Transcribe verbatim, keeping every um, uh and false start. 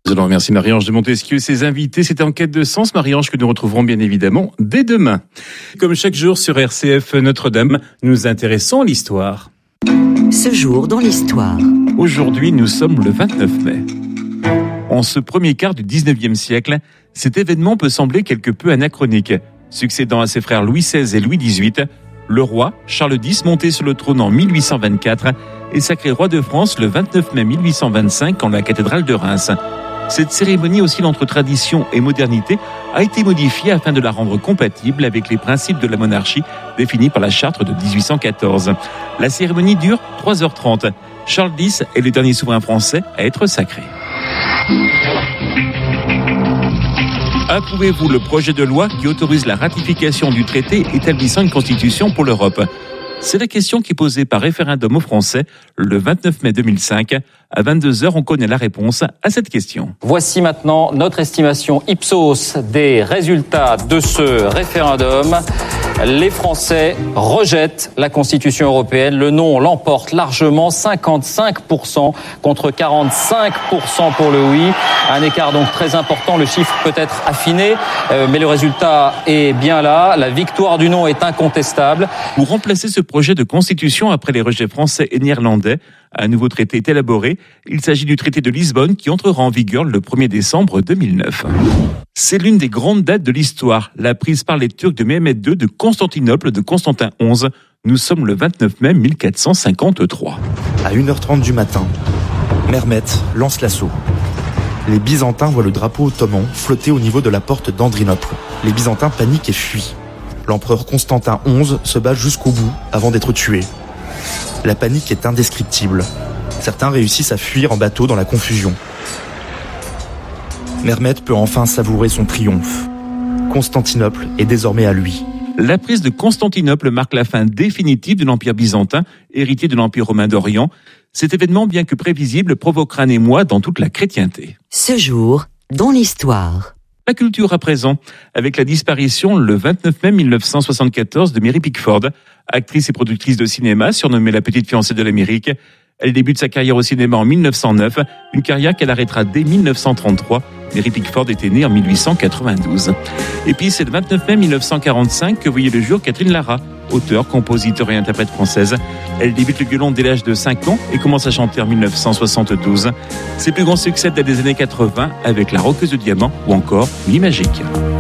Alors, remercie Marie-Ange de Montesquieu et ses invités. C'était En quête de sens, Marie-Ange, que nous retrouverons bien évidemment dès demain. Comme chaque jour sur R C F Notre-Dame, nous nous intéressons à l'histoire. Ce jour dans l'histoire. Aujourd'hui, nous sommes le vingt-neuf mai. En ce premier quart du dix-neuvième siècle, cet événement peut sembler quelque peu anachronique. Succédant à ses frères Louis seize et Louis dix-huit, le roi Charles dix, monté sur le trône en mille huit cent vingt-quatre, est sacré roi de France le vingt-neuf mai mille huit cent vingt-cinq en la cathédrale de Reims. Cette cérémonie oscille entre tradition et modernité a été modifiée afin de la rendre compatible avec les principes de la monarchie définis par la charte de dix-huit cent quatorze. La cérémonie dure trois heures trente. Charles dix est le dernier souverain français à être sacré. Approuvez-vous le projet de loi qui autorise la ratification du traité établissant une constitution pour l'Europe ? C'est la question qui est posée par référendum aux Français le vingt-neuf mai deux mille cinq. À vingt-deux heures, on connaît la réponse à cette question. Voici maintenant notre estimation Ipsos des résultats de ce référendum. Les Français rejettent la Constitution européenne. Le non l'emporte largement, cinquante-cinq pour cent contre quarante-cinq pour cent pour le oui. Un écart donc très important. Le chiffre peut être affiné, euh, mais le résultat est bien là. La victoire du non est incontestable. Pour remplacer ce projet de constitution après les rejets français et néerlandais, un nouveau traité est élaboré. Il s'agit du traité de Lisbonne qui entrera en vigueur le premier décembre deux mille neuf. C'est l'une des grandes dates de l'histoire, la prise par les Turcs de Mehmed deux de Constantinople de Constantin onze. Nous sommes le vingt-neuf mai mille quatre cent cinquante-trois. À une heure trente du matin, Mehmed lance l'assaut. Les Byzantins voient le drapeau ottoman flotter au niveau de la porte d'Andrinople. Les Byzantins paniquent et fuient. L'empereur Constantin onze se bat jusqu'au bout avant d'être tué. La panique est indescriptible. Certains réussissent à fuir en bateau dans la confusion. Mehmed peut enfin savourer son triomphe. Constantinople est désormais à lui. La prise de Constantinople marque la fin définitive de l'Empire byzantin, héritier de l'Empire romain d'Orient. Cet événement, bien que prévisible, provoquera un émoi dans toute la chrétienté. Ce jour dans l'histoire. La culture à présent, avec la disparition le vingt-neuf mai mille neuf cent soixante-quatorze de Mary Pickford, actrice et productrice de cinéma surnommée la petite fiancée de l'Amérique. Elle débute sa carrière au cinéma en mille neuf cent neuf, une carrière qu'elle arrêtera dès mille neuf cent trente-trois. Mary Pickford était née en mille huit cent quatre-vingt-douze. Et puis c'est le vingt-neuf mai mille neuf cent quarante-cinq que voyait le jour Catherine Lara, auteure, compositeur et interprète française. Elle débute le violon dès l'âge de cinq ans et commence à chanter en mille neuf cent soixante-douze. Ses plus grands succès datent des années quatre-vingts avec La Roqueuse de Diamant ou encore Nuit magique.